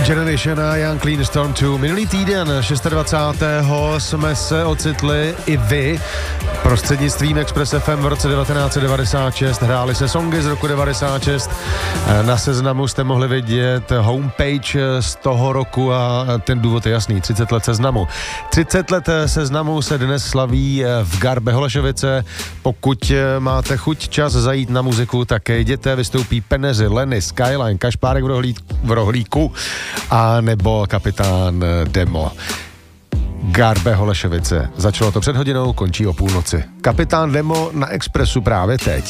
Generation a Young Clean Storm 2. Minulý týden, 26. jsme se ocitli i vy prostřednictvím Express FM v roce 1996. Hráli se songy z roku 96. Na seznamu jste mohli vidět homepage z toho roku a ten důvod je jasný. 30 let seznamu. 30 let seznamu se dnes slaví v Garbe Holešovice. Pokud máte chuť čas zajít na muziku, tak jděte, vystoupí Peneři, Lenny, Skyline, Kašpárek v rohlíku a nebo Kapitán Demo. Garbe Holešovice. Začalo to před hodinou, končí o půlnoci. Kapitán Demo na Expressu právě teď.